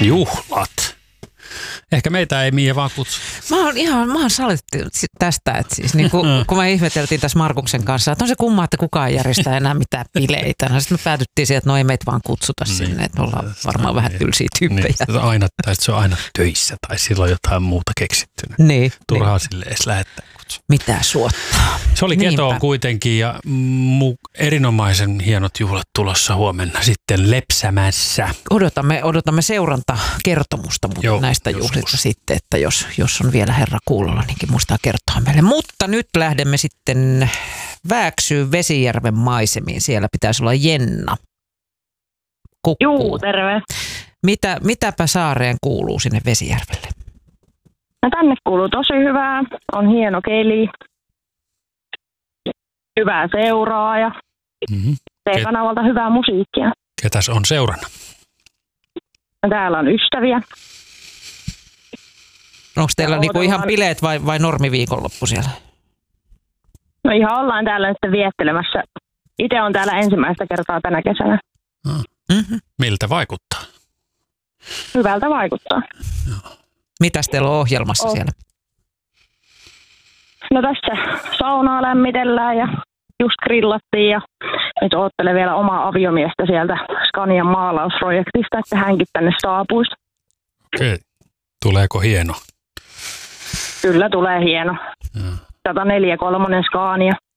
Juhlat. Ehkä meitä ei Mia vaan kutsu. Mä oon saletti tästä, että siis niin kun me ihmeteltiin tässä Markuksen kanssa, että on se kumma, että kukaan järjestää enää mitään bileitä. No sitten me päädyttiin siihen, että no ei meitä vaan kutsuta sinne, että me ollaan varmaan vähän tylsiä tyyppejä. Niin, tai se on aina töissä tai silloin jotain muuta keksittynä. Niin. Turhaa sille edes lähettää kutsua. Mitä suottaa? Se oli ketoon kuitenkin ja erinomaisen hienot juhlat tulossa huomenna sitten Lepsämässä. Odotamme seurantakertomusta näistä juhlista sitten, että jos on vielä herra kuulolla, niin muistaa kertoa meille. Mutta nyt lähdemme sitten Vääksyyn Vesijärven maisemiin. Siellä pitäisi olla Jenna. Kukkuu. Juu, terve. Mitäpä saareen kuuluu sinne Vesijärvelle? No tänne kuuluu tosi hyvää. On hieno keli. Hyvää seuraa ja T-kanavalta hyvää musiikkia. Ketäs on seurana? No, täällä on ystäviä. Onko teillä niinku ihan bileet vai normiviikonloppu siellä? No ihan ollaan täällä nyt viettelemässä. Itse on täällä ensimmäistä kertaa tänä kesänä. Miltä vaikuttaa? Hyvältä vaikuttaa. Joo. Mitäs teillä on ohjelmassa siellä? No tässä saunaa lämmitellään ja just grillattiin ja nyt oottelen vielä omaa aviomiestä sieltä Scanian maalausprojektista, että hänkin tänne saapuisi. Okei. Tuleeko hieno? Kyllä tulee hieno. 104/3 Scania.